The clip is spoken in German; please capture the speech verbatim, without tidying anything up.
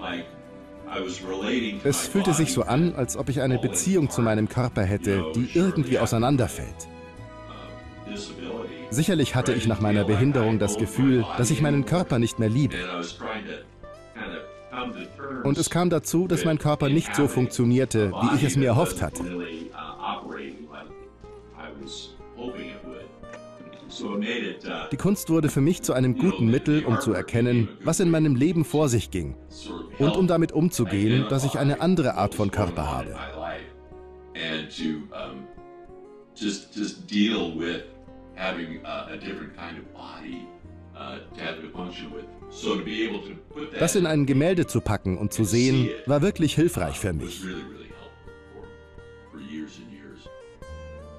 Es fühlte sich so an, als ob ich eine Beziehung zu meinem Körper hätte, die irgendwie auseinanderfällt. Sicherlich hatte ich nach meiner Behinderung das Gefühl, dass ich meinen Körper nicht mehr liebe. Und es kam dazu, dass mein Körper nicht so funktionierte, wie ich es mir erhofft hatte. Die Kunst wurde für mich zu einem guten Mittel, um zu erkennen, was in meinem Leben vor sich ging und um damit umzugehen, dass ich eine andere Art von Körper habe. Das in ein Gemälde zu packen und zu sehen, war wirklich hilfreich für mich.